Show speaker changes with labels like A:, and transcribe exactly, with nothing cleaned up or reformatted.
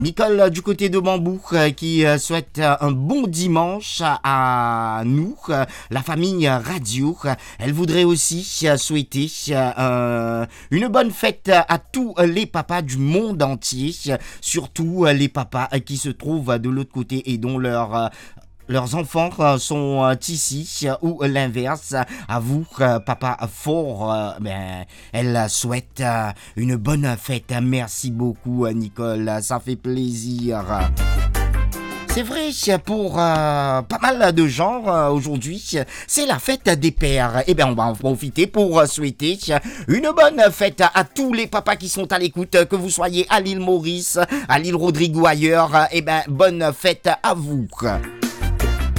A: Nicole du côté de Bambou euh, qui euh, souhaite euh, un bon dimanche à nous, euh, la famille euh, radio. Elle voudrait aussi euh, souhaiter euh, une bonne fête à tous les papas du monde entier, surtout euh, les papas euh, qui se trouvent de l'autre côté et dont leur euh, leurs enfants euh, sont euh, ici euh, ou l'inverse. À vous, euh, papa fort, euh, ben, elle souhaite euh, une bonne fête. Merci beaucoup, euh, Nicole. Ça fait plaisir. C'est vrai, pour euh, pas mal de gens euh, aujourd'hui, c'est la fête des pères. Eh bien, on va en profiter pour euh, souhaiter une bonne fête à, à tous les papas qui sont à l'écoute, que vous soyez à l'île Maurice, à l'île Rodrigo ou ailleurs. Eh bien, bonne fête à vous.